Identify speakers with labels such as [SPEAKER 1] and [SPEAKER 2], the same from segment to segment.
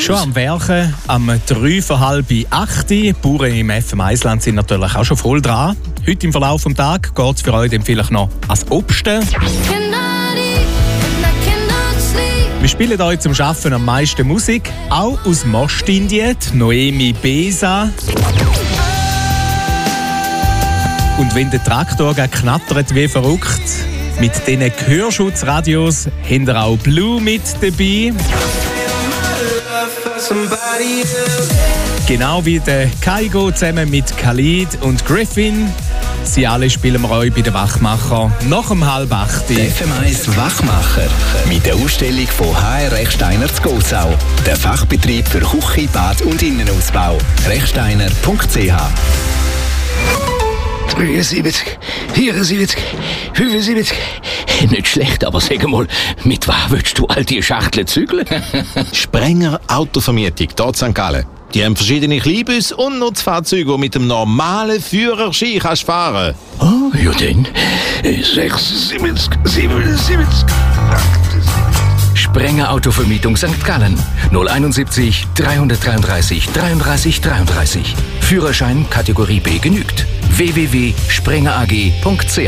[SPEAKER 1] Schon am Werken, am 7:45. Die Bauern im FM1-Land sind natürlich auch schon voll dran. Heute im Verlauf des Tages geht es für euch dann vielleicht noch ans Obste. Wir spielen euch zum Arbeiten am meisten Musik, auch aus Ostindien, Noemi Besa. Und wenn der Traktor knattert wie verrückt, mit diesen Gehörschutzradios haben wir auch Blue mit dabei. Genau wie der Kaigo zusammen mit Khalid und Griffin. Sie alle spielen wir euch bei den Wachmacher nach dem 7:30.
[SPEAKER 2] Der FM1 Wachmacher mit der Ausstellung von HR Rechsteiner zu Gossau. Der Fachbetrieb für Küche, Bad und Innenausbau. Rechsteiner.ch
[SPEAKER 3] 73, 74, 75. Nicht schlecht, aber sag mal, mit was willst du all die Schachteln zügeln?
[SPEAKER 4] Sprenger Autovermietung, hier in St. Gallen. Die haben verschiedene Kleinbusse und Nutzfahrzeuge, die mit dem normalen Führerschein fahren kannst.
[SPEAKER 3] Oh, ja dann. 76, 77, 78. Sprenger Autovermietung St. Gallen. 071 333 33 33. Führerschein Kategorie B genügt. www.sprengerag.ch.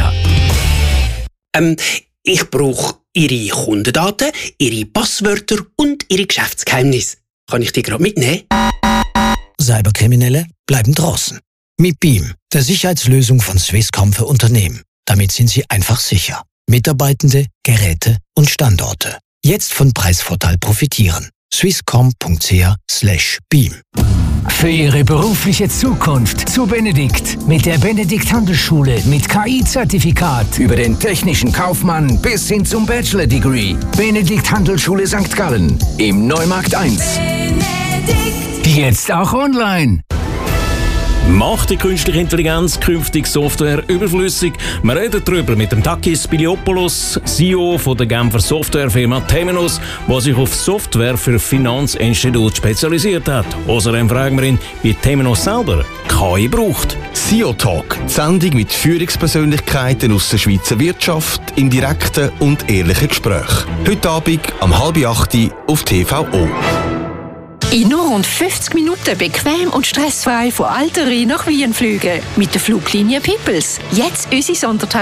[SPEAKER 5] Ich brauche Ihre Kundendaten, Ihre Passwörter und Ihre Geschäftsgeheimnisse. Kann ich die gerade mitnehmen?
[SPEAKER 6] Cyberkriminelle bleiben draußen. Mit Beam, der Sicherheitslösung von Swisscom für Unternehmen. Damit sind Sie einfach sicher. Mitarbeitende, Geräte und Standorte. Jetzt von Preisvorteil profitieren. swisscom.ch/beam.
[SPEAKER 7] Für Ihre berufliche Zukunft zu Benedikt. Mit der Benedikt Handelsschule mit KI-Zertifikat. Über den technischen Kaufmann bis hin zum Bachelor-Degree. Benedikt Handelsschule St. Gallen. Im Neumarkt 1. Jetzt auch online.
[SPEAKER 8] Macht die künstliche Intelligenz künftig Software überflüssig? Wir reden darüber mit dem Takis Spiliopoulos, CEO von der Genfer Softwarefirma Temenos, der sich auf Software für Finanzinstitute spezialisiert hat. Außerdem fragen wir ihn, wie Temenos selber KI braucht.
[SPEAKER 4] CEO Talk, die Sendung mit Führungspersönlichkeiten aus der Schweizer Wirtschaft in direkten und ehrlichen Gesprächen. Heute Abend um 7:30 auf TVO.
[SPEAKER 9] In nur rund 50 Minuten bequem und stressfrei von Alteri nach Wien fliegen. Mit der Fluglinie Peoples. Jetzt unsere Sondertarif.